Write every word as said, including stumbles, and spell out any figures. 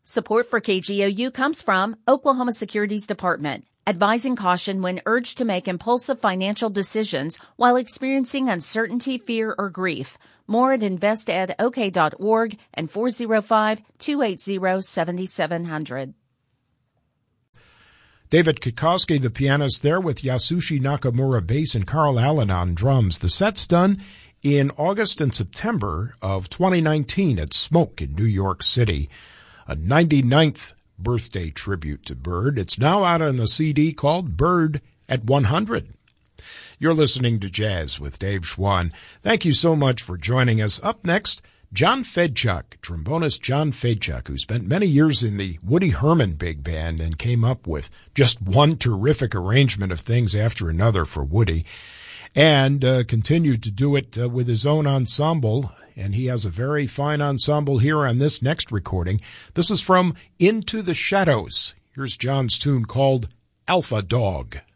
Support for K G O U comes from Oklahoma Securities Department, advising caution when urged to make impulsive financial decisions while experiencing uncertainty, fear, or grief. More at invest ed o k dot org and four oh five, two eight zero, seven seven zero zero. David Kikoski, the pianist, there with Yasushi Nakamura bass and Carl Allen on drums. The set's done in August and September of twenty nineteen at Smoke in New York City. A ninety-ninth birthday tribute to Bird. It's now out on the C D called Bird at one hundred. You're listening to Jazz with Dave Schwann. Thank you so much for joining us. Up next, John Fedchuk, trombonist John Fedchuk, who spent many years in the Woody Herman Big Band and came up with just one terrific arrangement of things after another for Woody, and uh, continued to do it uh, with his own ensemble. And he has a very fine ensemble here on this next recording. This is from Into the Shadows. Here's John's tune called Alpha Dog.